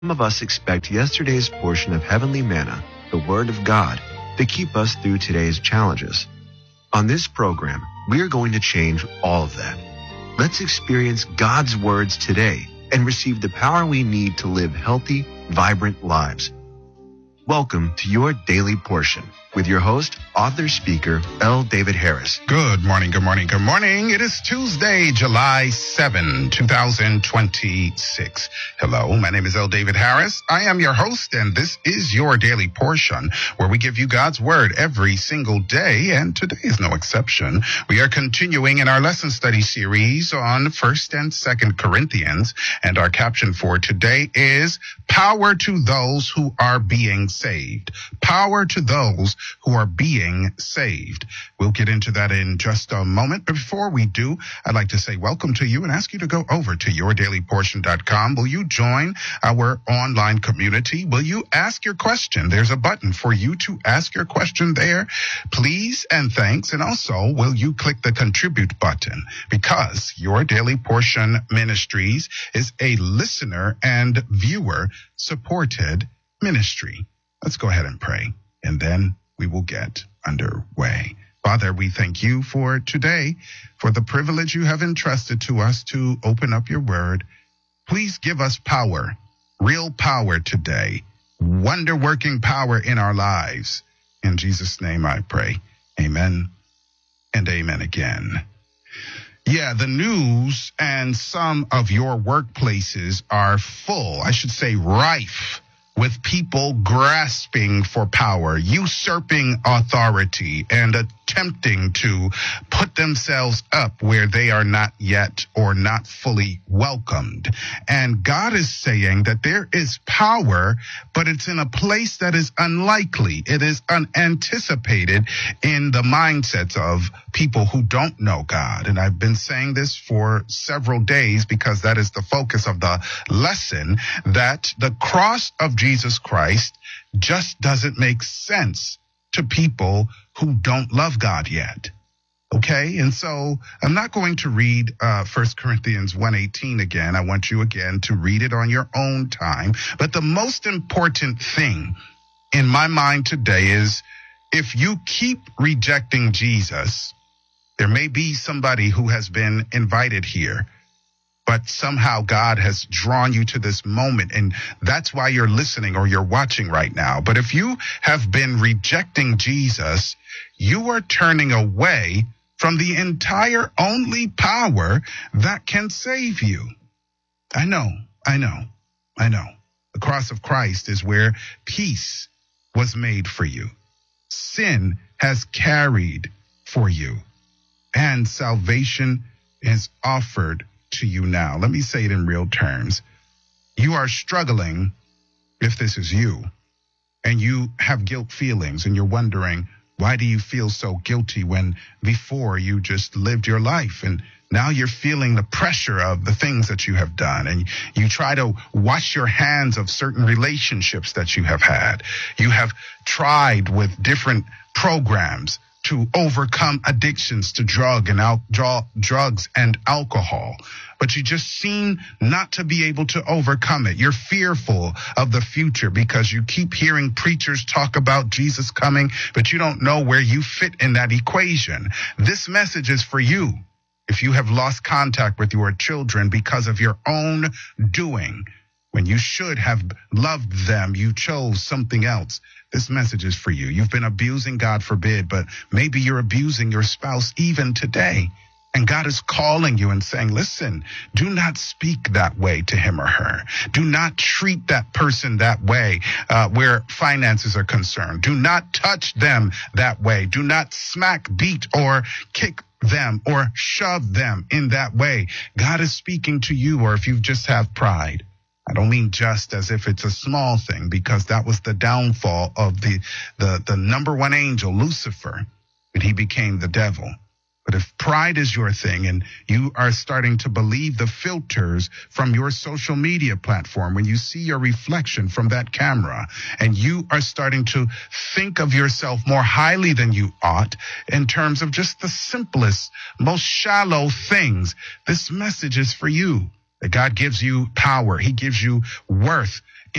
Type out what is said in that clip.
Some of us expect yesterday's portion of heavenly manna, the Word of God, to keep us through today's challenges. On this program, we are going to change all of that. Let's experience God's words today and receive the power we need to live healthy, vibrant lives. Welcome to your daily portion with your host, author, speaker, L. David Harris. Good morning, good morning, good morning. It is Tuesday, July 7, 2026. Hello, my name is L. David Harris. I am your host, and this is your daily portion where we give you God's word every single day, and today is no exception. We are continuing in our lesson study series on 1st and 2nd Corinthians, and our caption for today is Power to Those Who Are Being Saved. Power to those who are being saved. We'll get into that in just a moment. But before we do, I'd like to say welcome to you and ask you to go over to yourdailyportion.com. Will you join our online community? Will you ask your question? There's a button for you to ask your question there. Please and thanks. And also, will you click the contribute button? Because Your Daily Portion Ministries is a listener and viewer supported ministry. Let's go ahead and pray, and then we will get underway. Father, we thank you for today, for the privilege you have entrusted to us to open up your word. Please give us power, real power today, wonder-working power in our lives. In Jesus' name I pray. Amen and amen again. Yeah, the news and some of your workplaces are full, I should say rife, with people grasping for power, usurping authority, and attempting to put themselves up where they are not yet or not fully welcomed. And God is saying that there is power, but it's in a place that is unlikely. It is unanticipated in the mindsets of people who don't know God. And I've been saying this for several days because that is the focus of the lesson, that the cross of Jesus Christ just doesn't make sense to people who don't love God yet. Okay, and so I'm not going to read 1 Corinthians 1:18 again. I want you again to read it on your own time. But the most important thing in my mind today is if you keep rejecting Jesus, there may be somebody who has been invited here, but somehow God has drawn you to this moment, and that's why you're listening or you're watching right now. But if you have been rejecting Jesus, you are turning away from the entire only power that can save you. I know. The cross of Christ is where peace was made for you. Sin has carried for you, and salvation is offered to you now. Let me say it in real terms. You are struggling, if this is you, and you have guilt feelings, and you're wondering, why do you feel so guilty when before you just lived your life? And now you're feeling the pressure of the things that you have done, and you try to wash your hands of certain relationships that you have had. You have tried with different programs to overcome addictions to drugs and alcohol, but you just seem not to be able to overcome it. You're fearful of the future because you keep hearing preachers talk about Jesus coming, but you don't know where you fit in that equation. This message is for you. If you have lost contact with your children because of your own doing, when you should have loved them, you chose something else. This message is for you. You've been abusing, God forbid, but maybe you're abusing your spouse even today. And God is calling you and saying, listen, do not speak that way to him or her. Do not treat that person that way where finances are concerned. Do not touch them that way. Do not smack, beat, or kick them or shove them in that way. God is speaking to you, or if you just have pride. I don't mean just as if it's a small thing, because that was the downfall of the number one angel, Lucifer, when he became the devil. But if pride is your thing and you are starting to believe the filters from your social media platform, when you see your reflection from that camera and you are starting to think of yourself more highly than you ought in terms of just the simplest, most shallow things, this message is for you. That God gives you power. He gives you worth